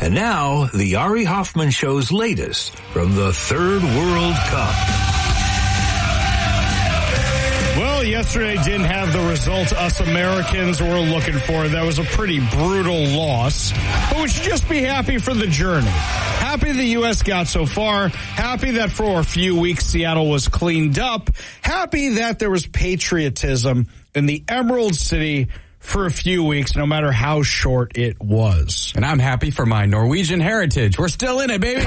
And now, the Ari Hoffman Show's latest from the Third World Cup. Well, yesterday didn't have the result us Americans were looking for. That was a pretty brutal loss. But we should just be happy for the journey. Happy the U.S. got so far. Happy that for a few weeks Seattle was cleaned up. Happy that there was patriotism in the Emerald City for a few weeks, no matter how short it was. And I'm happy for my Norwegian heritage. We're still in it, baby.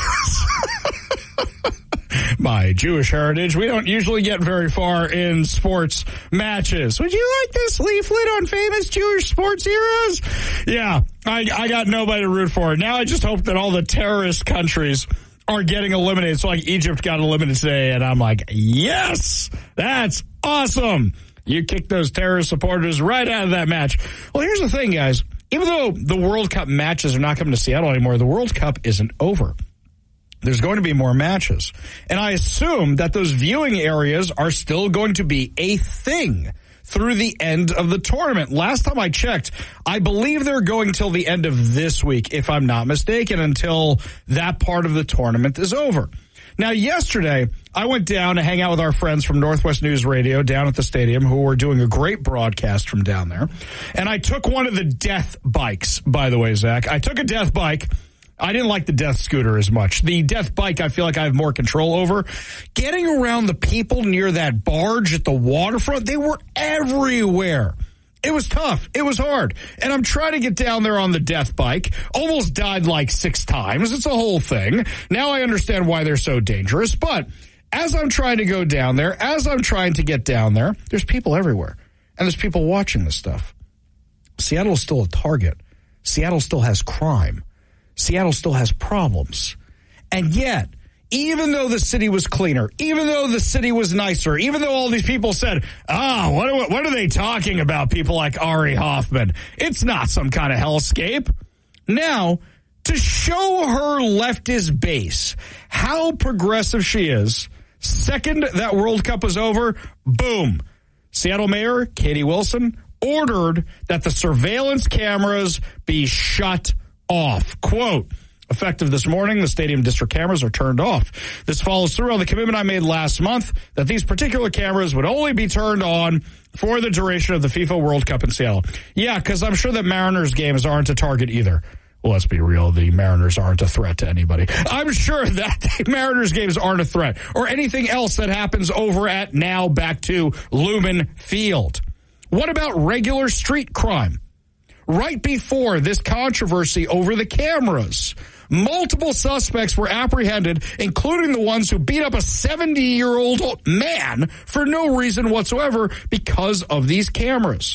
My Jewish heritage. We don't usually get very far in sports matches. Would you like this leaflet on famous Jewish sports heroes? Yeah, I got nobody to root for. Now I just hope that all the terrorist countries are getting eliminated. So like Egypt got eliminated today, and I'm like, yes, that's awesome. You kicked those terrorist supporters right out of that match. Well, here's the thing, guys. Even though the World Cup matches are not coming to Seattle anymore, the World Cup isn't over. There's going to be more matches. And I assume that those viewing areas are still going to be a thing through the end of the tournament. Last time I checked, I believe they're going till the end of this week, if I'm not mistaken, until that part of the tournament is over. Now, yesterday, I went down to hang out with our friends from Northwest News Radio down at the stadium who were doing a great broadcast from down there. And I took one of the death bikes, by the way, Zach. I took a death bike. I didn't like the death scooter as much. The death bike, I feel like I have more control over. Getting around the people near that barge at the waterfront, they were everywhere. It was tough. It was hard. And I'm trying to get down there on the death bike. Almost died like 6 times. It's a whole thing. Now I understand why they're so dangerous. But as I'm trying to go down there, as I'm trying to get down there, there's people everywhere. And there's people watching this stuff. Seattle's still a target. Seattle still has crime. Seattle still has problems. And yet, even though the city was cleaner, even though the city was nicer, even though all these people said, what are they talking about, people like Ari Hoffman? It's not some kind of hellscape. Now, to show her leftist base how progressive she is, second that World Cup was over, boom, Seattle Mayor Katie Wilson ordered that the surveillance cameras be shut off. Quote, effective this morning, the stadium district cameras are turned off. This follows through on the commitment I made last month that these particular cameras would only be turned on for the duration of the FIFA World Cup in Seattle. Yeah, because I'm sure that Mariners games aren't a target either. Well, let's be real. The Mariners aren't a threat to anybody. I'm sure that the Mariners games aren't a threat or anything else that happens over at now back to Lumen Field. What about regular street crime? Right before this controversy over the cameras, multiple suspects were apprehended, including the ones who beat up a 70-year-old man for no reason whatsoever because of these cameras.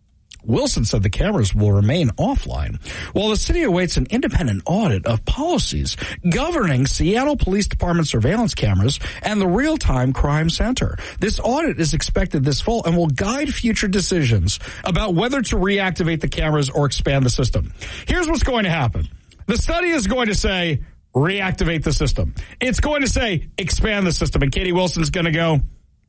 Wilson said the cameras will remain offline while the city awaits an independent audit of policies governing Seattle Police Department surveillance cameras and the Real-Time Crime Center. This audit is expected this fall and will guide future decisions about whether to reactivate the cameras or expand the system. Here's what's going to happen. The study is going to say, reactivate the system. It's going to say, expand the system. And Katie Wilson's going to go,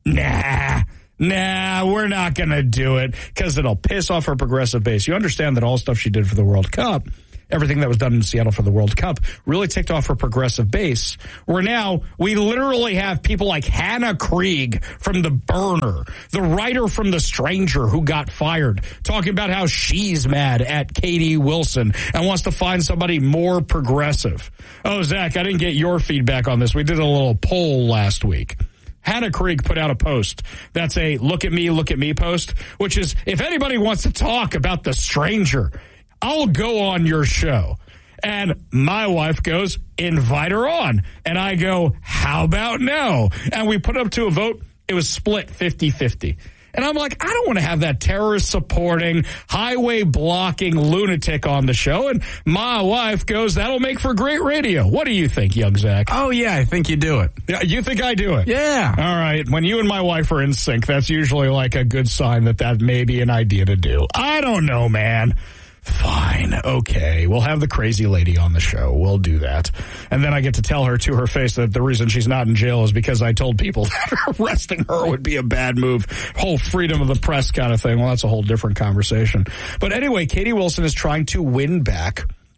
Nah, we're not going to do it because it'll piss off her progressive base. You understand that all stuff she did for the World Cup, everything that was done in Seattle for the World Cup, really ticked off her progressive base, where now we literally have people like Hannah Krieg from The Burner, the writer from The Stranger who got fired, talking about how she's mad at Katie Wilson and wants to find somebody more progressive. Oh, Zach, I didn't get your feedback on this. We did a little poll last week. Hannah Krieg put out a post that's a look at me post, which is, if anybody wants to talk about The Stranger, I'll go on your show. And my wife goes, invite her on. And I go, how about no? And we put up to a vote. It was split 50-50. And I'm like, I don't want to have that terrorist-supporting, highway-blocking lunatic on the show. And my wife goes, that'll make for great radio. What do you think, young Zach? Oh, yeah, I think you do it. Yeah, you think I do it? Yeah. All right. When you and my wife are in sync, that's usually like a good sign that may be an idea to do. I don't know, man. Fine. Okay. We'll have the crazy lady on the show. We'll do that. And then I get to tell her to her face that the reason she's not in jail is because I told people that arresting her would be a bad move. Whole freedom of the press kind of thing. Well, that's a whole different conversation. But anyway, Katie Wilson is trying to win back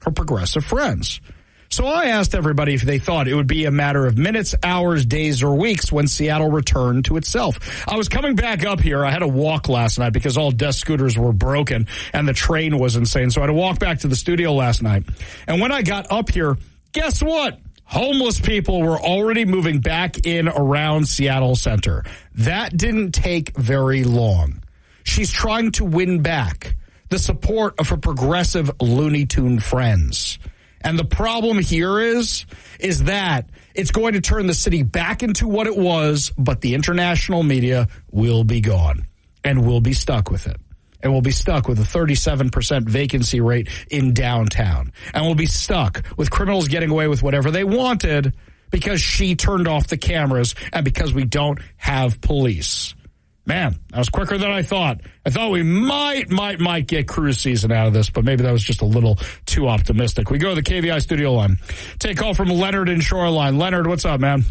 her progressive friends. So I asked everybody if they thought it would be a matter of minutes, hours, days, or weeks when Seattle returned to itself. I was coming back up here. I had to walk last night because all desk scooters were broken and the train was insane. So I had to walk back to the studio last night. And when I got up here, guess what? Homeless people were already moving back in around Seattle Center. That didn't take very long. She's trying to win back the support of her progressive Looney Tune friends. And the problem here is that it's going to turn the city back into what it was, but the international media will be gone, and we'll be stuck with it. And we'll be stuck with a 37% vacancy rate in downtown. And we'll be stuck with criminals getting away with whatever they wanted because she turned off the cameras and because we don't have police. Man, that was quicker than I thought. I thought we might get cruise season out of this, but maybe that was just a little too optimistic. We go to the KVI studio line. Take call from Leonard in Shoreline. Leonard, what's up, man?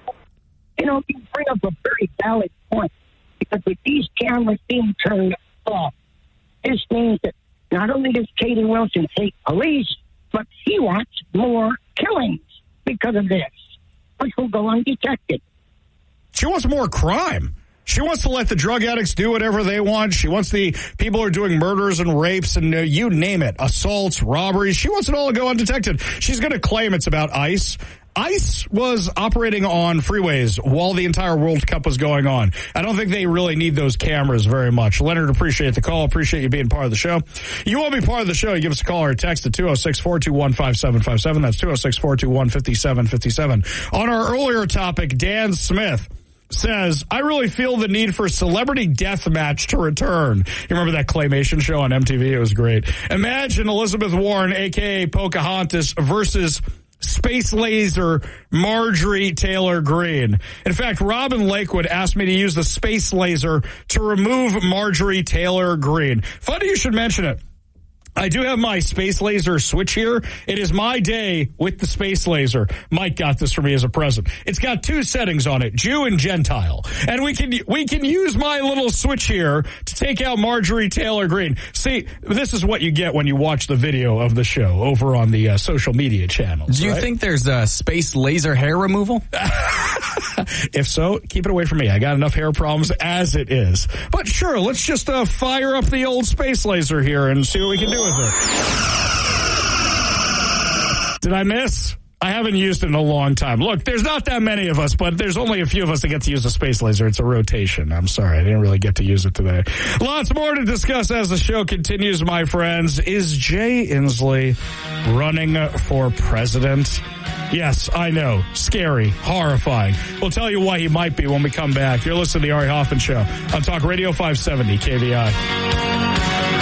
You bring up a very valid point, because with these cameras being turned off, this means that not only does Katie Wilson hate police, but she wants more killings because of this, which will go undetected. She wants more crime. She wants to let the drug addicts do whatever they want. She wants the people who are doing murders and rapes and you name it, assaults, robberies. She wants it all to go undetected. She's going to claim it's about ICE. ICE was operating on freeways while the entire World Cup was going on. I don't think they really need those cameras very much. Leonard, appreciate the call. Appreciate you being part of the show. You want to be part of the show, you give us a call or a text at 206-421-5757. That's 206-421-5757. On our earlier topic, Dan Smith says, I really feel the need for Celebrity Deathmatch to return. You remember that claymation show on MTV? It was great. Imagine Elizabeth Warren, a.k.a. Pocahontas, versus Space Laser Marjorie Taylor Greene. In fact, Robin Lakewood asked me to use the Space Laser to remove Marjorie Taylor Greene. Funny you should mention it. I do have my Space Laser switch here. It is my day with the Space Laser. Mike got this for me as a present. It's got two settings on it, Jew and Gentile. And we can use my little switch here to take out Marjorie Taylor Greene. See, this is what you get when you watch the video of the show over on the social media channels. Do you think there's a Space Laser hair removal? If so, keep it away from me. I got enough hair problems as it is. But sure, let's just fire up the old Space Laser here and see what we can do with it. Did I miss? I haven't used it in a long time. Look, there's not that many of us, but there's only a few of us that get to use the Space Laser. It's a rotation. I'm sorry. I didn't really get to use it today. Lots more to discuss as the show continues, my friends. Is Jay Inslee running for president? Yes, I know. Scary. Horrifying. We'll tell you why he might be when we come back. You're listening to the Ari Hoffman Show on Talk Radio 570 KVI.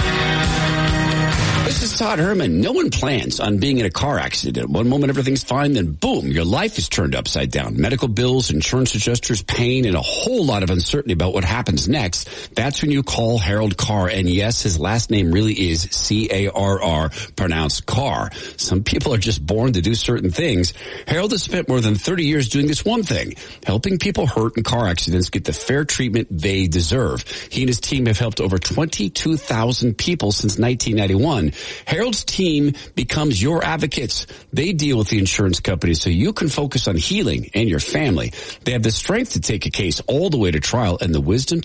This is Todd Herman. No one plans on being in a car accident. One moment everything's fine, then boom, your life is turned upside down. Medical bills, insurance adjusters, pain, and a whole lot of uncertainty about what happens next. That's when you call Harold Carr. And yes, his last name really is C-A-R-R, pronounced Carr. Some people are just born to do certain things. Harold has spent more than 30 years doing this one thing, helping people hurt in car accidents get the fair treatment they deserve. He and his team have helped over 22,000 people since 1991. Harold's team becomes your advocates. They deal with the insurance companies so you can focus on healing and your family. They have the strength to take a case all the way to trial and the wisdom to